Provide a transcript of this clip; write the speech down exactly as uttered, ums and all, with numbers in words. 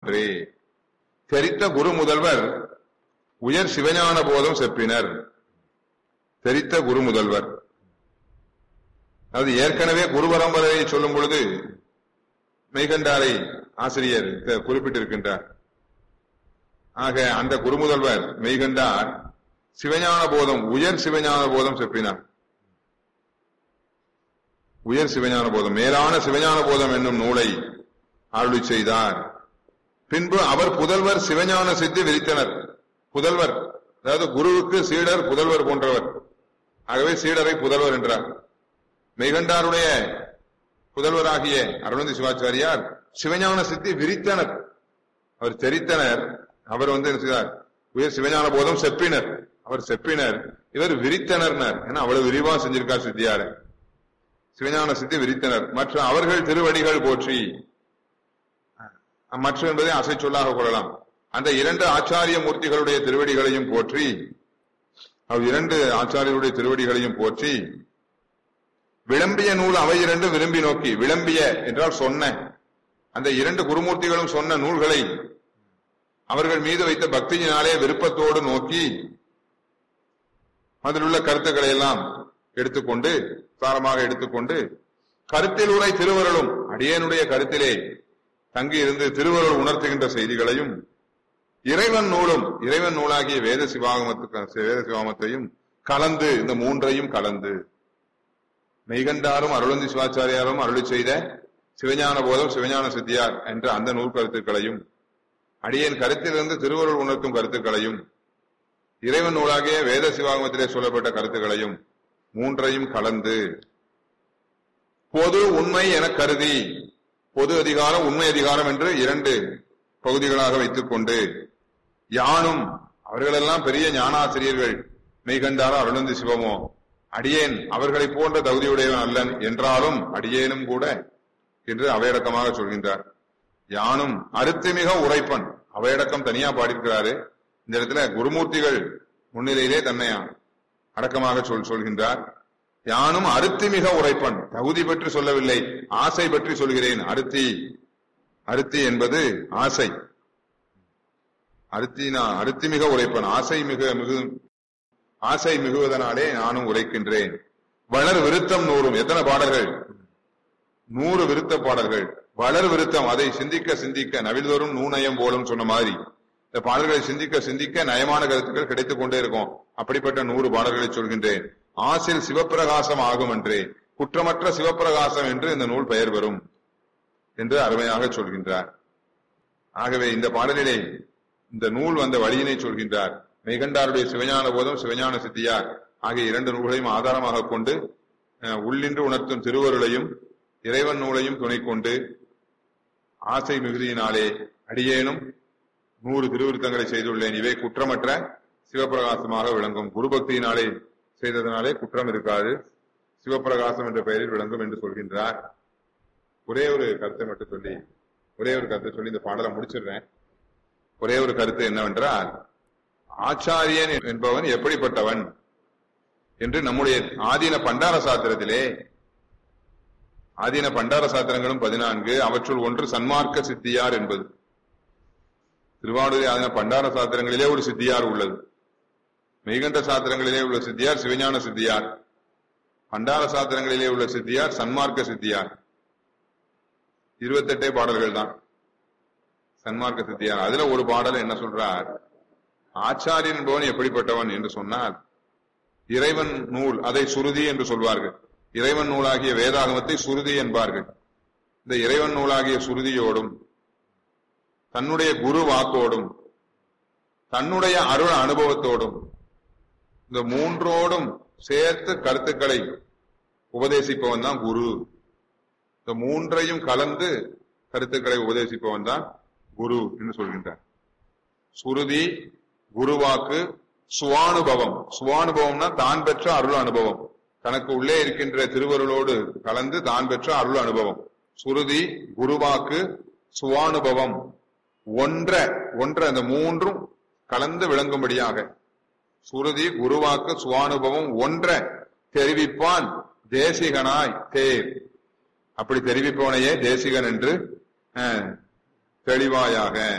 அன்றே. தெரித்த குரு முதல்வர் உயர் சிவஞான போதம் செப்பினர். தெரித்த குரு முதல்வர் அது ஏற்கனவே குரு பரம்பரையை சொல்லும் பொழுது மெய்கண்டாரை ஆசிரியர் குறிப்பிட்டிருக்கின்றார். ஆக அந்த குரு முதல்வர் மெய்கண்டார் சிவஞான போதம் உயர் சிவஞான போதம் செப்பினார். உயர் சிவஞான போதம் மேலான சிவஞான போதம் என்னும் நூலை அருளி செய்தார். பின்பு அவர் புதல்வர் சிவஞான சித்தி விரித்தனர். புதல்வர் அதாவது குருவுக்கு சீடர் புதல்வர் போன்றவர். ஆகவே சீடரை புதல்வர் என்றார். மெய்கண்டாருடைய புதல்வராகிய அருணந்தி சிவாச்சாரியார் சிவஞான சித்தி விரித்தனர். அவர் தெரித்தனர். அவர் வந்து என்ன செய்தார்? உயர் சிவஞான போதம் செப்பினர். அவர் செப்பினர், இவர் விரித்தனர். ஏன்னா அவ்வளவு விரிவா செஞ்சிருக்கார் சித்தியார். சிவஞான சித்தி விரித்தனர். மற்ற அவர்கள் திருவடிகள் போற்றி, மற்ற என்பதை அசை சொல்லாக கொள்ளலாம். அந்த இரண்டு ஆச்சாரிய மூர்த்திகளுடைய திருவடிகளையும் போற்றி, அவ் இரண்டு ஆச்சாரியருடைய திருவடிகளையும் போற்றி, விளம்பிய நூல் அவை இரண்டு விரும்பி நோக்கி. விளம்பிய என்றால் சொன்ன, அந்த இரண்டு குருமூர்த்திகளும் சொன்ன நூல்களை அவர்கள் மீது வைத்த பக்தியினாலே விருப்பத்தோடு நோக்கி அதில் உள்ள கருத்துக்களை எல்லாம் எடுத்துக்கொண்டு சாரமாக எடுத்துக்கொண்டு கருத்தில் உரை திருவருளும் அடியேனுடைய கருத்திலே தங்கி இருந்து திருவருள் உணர்த்துகின்ற செய்திகளையும் இறைவன் நூலும் இறைவன் நூலாகிய வேத சிவாகமத்துக்கு வேத சிவாகமத்தையும் கலந்து இந்த மூன்றையும் கலந்து மெய்கண்டாரும் அருளந்தி சிவாச்சாரியாரும் அருளி செய்த சிவஞான போதம் சிவஞான சித்தியார் என்ற அந்த நூல் கருத்துக்களையும் அடியேன் கருத்திலிருந்து திருவருள் உணர்த்தும் கருத்துக்களையும் இறைவன் நூலாகிய வேத சிவாகமத்திலே சொல்லப்பட்ட கருத்துக்களையும் மூன்றையும் கலந்து பொது உண்மை என கருதி, பொது அதிகாரம் உண்மை அதிகாரம் என்று இரண்டு பகுதிகளாக வைத்துக் கொண்டு யானும் அவர்களெல்லாம் பெரிய ஞானாசிரியர்கள், மெய்கண்டாரோ அருளந்தி சிவமோ, அடியேன் அவர்களை போன்ற தகுதியுடையவன் அல்லன் என்றாலும் அடியேனும் கூட என்று அவையடக்கமாக சொல்கின்றார். யானும் அருத்திமிக உரைப்பன், அவையடக்கம் தனியா பாடியிருக்கிறாரு. இந்த இடத்துல குருமூர்த்திகள் முன்னிலையிலே தன்னை அடக்கமாக சொல் சொல்கின்றார். யானும் அருத்திமிக உரைப்பன், தகுதி பற்றி சொல்லவில்லை, ஆசை பற்றி சொல்கிறேன். அருத்தி அருத்தி என்பது ஆசை. அருத்தினா அருத்திமிக உரைப்பன், ஆசை மிக மிகு ஆசை மிகுவதனாலே நானும் உரைக்கின்றேன். வளர் விருத்தம் நூறும், எத்தனை பாடல்கள்? நூறு விருத்த பாடல்கள். வளர் விருத்தம், அதை சிந்திக்க சிந்திக்க நவில்தோறும் நூநயம் போலும் சொன்ன மாதிரி இந்த பாடல்களை சிந்திக்க சிந்திக்க நயமான கருத்துக்கள் கிடைத்துக் கொண்டே இருக்கும். அப்படிப்பட்ட நூறு பாடல்களை சொல்கின்றேன். ஆசில் சிவப்பிரகாசம் ஆகும் என்றே, குற்றமற்ற சிவப்பிரகாசம் என்று இந்த நூல் பெயர் பெறும் என்று அருமையாக சொல்கின்றார். ஆகவே இந்த பாடலிலே இந்த நூல் வந்த வழியினை சொல்கின்றார். மெய்கண்டாருடைய சிவஞான போதம் சிவஞான சித்தியார் ஆகிய இரண்டு நூல்களையும் ஆதாரமாக கொண்டு உள்ளின்று உணர்த்தும் திருவருளையும் இறைவன் நூலையும் துணை கொண்டு ஆசை மிகுதியினாலே அடியேனும் நூறு திருவிருத்தங்களை செய்துள்ளேன். இவை குற்றமற்ற சிவப்பிரகாசமாக விளங்கும். குருபக்தியினாலே செய்ததனாலே குற்றம் இருக்காது, சிவப்பிரகாசம் என்ற பெயரில் விளங்கும் என்று சொல்கின்றார். ஒரே ஒரு கருத்தை மட்டும் சொல்லி ஒரே ஒரு கருத்தை சொல்லி இந்த பாடலை முடிச்சிடுறேன். ஒரே ஒரு கருத்து என்னவென்றால், ஆச்சாரியன் என்பவன் எப்படிப்பட்டவன் என்று நம்முடைய ஆதீன பண்டார சாத்திரத்திலே, ஆதீன பண்டார சாத்திரங்களும் பதினான்கு, அவற்றுள் ஒன்று சன்மார்க்க சித்தியார் என்பது. திருவாவூர் ஆதீன பண்டார சாத்திரங்களிலே ஒரு சித்தியார் உள்ளது. மெய்கண்ட சாத்திரங்களிலே உள்ள சித்தியார் சிவஞான சித்தியார், பண்டார சாத்திரங்களிலே உள்ள சித்தியார் சன்மார்க்க சித்தியார். இருபத்தி எட்டே பாடல்கள் தான் சன்மார்க்க சித்தியார். அதுல ஒரு பாடல் என்ன சொல்றார், ஆச்சாரியன் என்பவன் எப்படிப்பட்டவன் என்று சொன்னால், இறைவன் நூல் அதை சுருதி என்று சொல்வார்கள். இறைவன் நூலாகிய வேதாகமத்தை சுருதி என்பார்கள். இந்த இறைவன் நூலாகிய சுருதியோடும் தன்னுடைய குரு வாக்கோடும் தன்னுடைய அருள் அனுபவத்தோடும் இந்த மூன்றோடும் சேர்த்து கருத்துக்களை உபதேசிப்பவன் தான் குரு. இந்த மூன்றையும் கலந்து கருத்துக்களை உபதேசிப்பவன் தான் குரு என்று சொல்கின்றார். சுருதி, குருவாக்கு, சுவானுபவம். சுவானுபவம்னா தான் பெற்ற அருள் அனுபவம், தனக்கு உள்ளே இருக்கின்ற திருவருளோடு கலந்து தான் பெற்ற அருள் அனுபவம். சுருதி, குருவாக்கு, சுவானுபவம் ஒன்ற ஒன்ற அந்த மூன்றும் கலந்து விளங்கும்படியாக சுருதி, குருவாக்கு, சுவானுபவம் ஒன்ற தெரிவிப்பான் தேசிகனாய் தேர். அப்படி தெரிவிப்பவனையே தேசிகன் என்று தெளிவாயாக